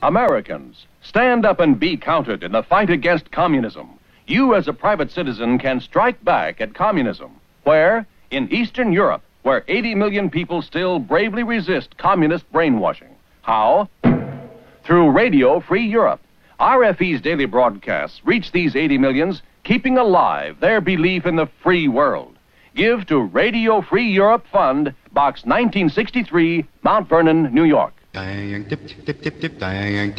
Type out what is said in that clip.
Americans, stand up and be counted in the fight against communism. You, as a private citizen, can strike back at communism. Where? In Eastern Europe, where 80 million people still bravely resist communist brainwashing. How? Through Radio Free Europe. RFE's daily broadcasts reach these 80 millions, keeping alive their belief in the free world. Give to Radio Free Europe Fund, Box 1963, Mount Vernon, New York.